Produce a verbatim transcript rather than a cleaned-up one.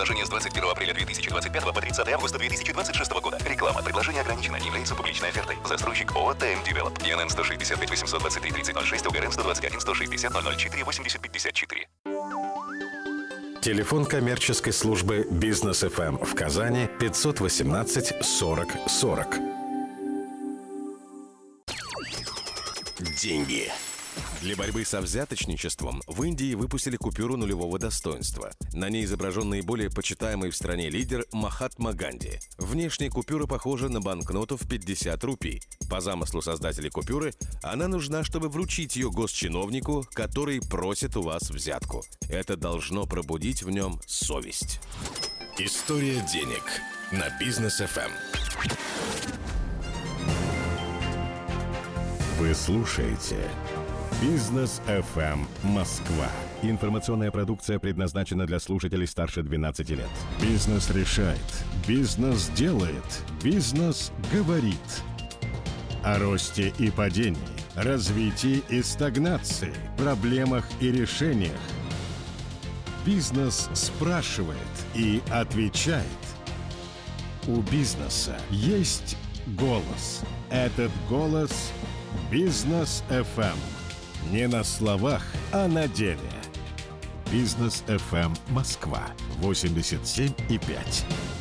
Предложение с двадцать первого апреля две тысячи двадцать пятого по тридцатое августа две тысячи двадцать шестого года. Реклама. Предложение ограничено. Не является публичной офертой. Застройщик ООО ТМ Девелоп. ИНН сто шестьдесят пять восемьсот двадцать три тридцать ноль шесть, ОГРН сто двадцать один сто шестьдесят ноль ноль четыре восемьдесят пятьдесят четыре. Телефон коммерческой службы «Бизнес эф эм» в Казани пятьсот восемнадцать сорок сорок. Деньги. Для борьбы со взяточничеством в Индии выпустили купюру нулевого достоинства. На ней изображен наиболее почитаемый в стране лидер Махатма Ганди. Внешне купюра похожа на банкноту в пятьдесят рупий. По замыслу создателей купюры, она нужна, чтобы вручить ее госчиновнику, который просит у вас взятку. Это должно пробудить в нем совесть. История денег на Бизнес эф эм. Вы слушаете Бизнес эф эм Москва. Информационная продукция предназначена для слушателей старше двенадцати лет. Бизнес решает. Бизнес делает. Бизнес говорит. О росте и падении, развитии и стагнации, проблемах и решениях. Бизнес спрашивает и отвечает. У бизнеса есть голос. Этот голос – Бизнес эф эм. Не на словах, а на деле. Бизнес эф эм Москва восемьдесят семь и пять.